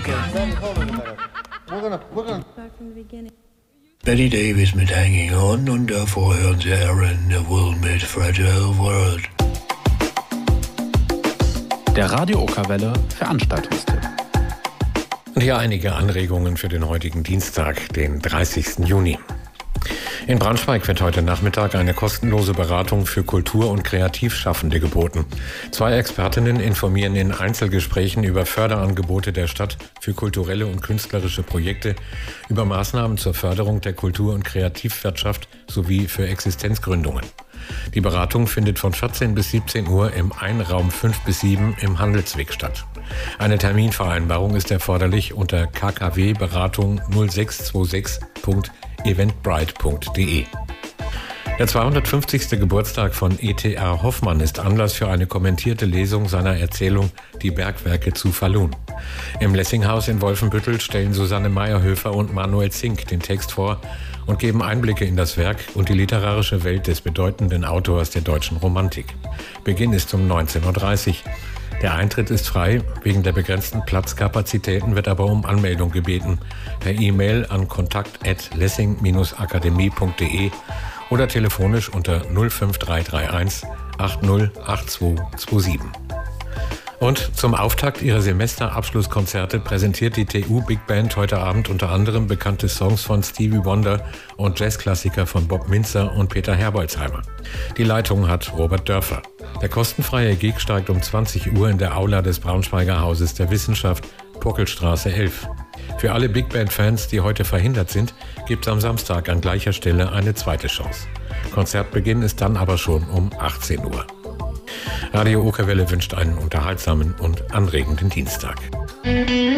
Betty Davis mit Hanging On und davor hören Sie Aaron Neville mit Fragile World. Der Radio Okerwelle Veranstaltungstipp. Und hier einige Anregungen für den heutigen Dienstag, den 30. Juni. In Braunschweig wird heute Nachmittag eine kostenlose Beratung für Kultur- und Kreativschaffende geboten. 2 Expertinnen informieren in Einzelgesprächen über Förderangebote der Stadt für kulturelle und künstlerische Projekte, über Maßnahmen zur Förderung der Kultur- und Kreativwirtschaft sowie für Existenzgründungen. Die Beratung findet von 14 bis 17 Uhr im Einraum 5 bis 7 im Handelsweg statt. Eine Terminvereinbarung ist erforderlich unter kkw-beratung 0626.eventbrite.de. Der 250. Geburtstag von E.T.A. Hoffmann ist Anlass für eine kommentierte Lesung seiner Erzählung Die Bergwerke zu Falun. Im Lessinghaus in Wolfenbüttel stellen Susanne Meyerhöfer und Manuel Zink den Text vor und geben Einblicke in das Werk und die literarische Welt des bedeutenden Autors der deutschen Romantik. Beginn ist um 19.30 Uhr. Der Eintritt ist frei, wegen der begrenzten Platzkapazitäten wird aber um Anmeldung gebeten. Per E-Mail an kontakt@lessing-akademie.de oder telefonisch unter 05331 808227. Und zum Auftakt ihrer Semesterabschlusskonzerte präsentiert die TU Big Band heute Abend unter anderem bekannte Songs von Stevie Wonder und Jazzklassiker von Bob Mintzer und Peter Herbolzheimer. Die Leitung hat Robert Dörfer. Der kostenfreie Gig steigt um 20 Uhr in der Aula des Braunschweiger Hauses der Wissenschaft, Puckelstraße 11. Für alle Big Band-Fans, die heute verhindert sind, gibt es am Samstag an gleicher Stelle eine zweite Chance. Konzertbeginn ist dann aber schon um 18 Uhr. Radio Okerwelle wünscht einen unterhaltsamen und anregenden Dienstag.